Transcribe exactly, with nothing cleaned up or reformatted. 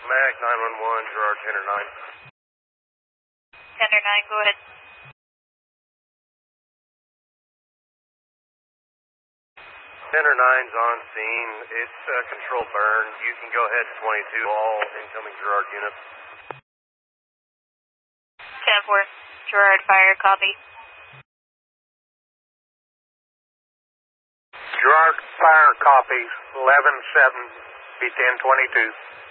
Mac nine one one, Gerard Tender nine. Tender nine, go ahead. Tender nine's on scene. It's uh, control burn. You can go ahead to twenty-two, all incoming Gerard units. ten four, Gerard fire, copy. Gerard fire, copy. eleven seven, B ten twenty-two.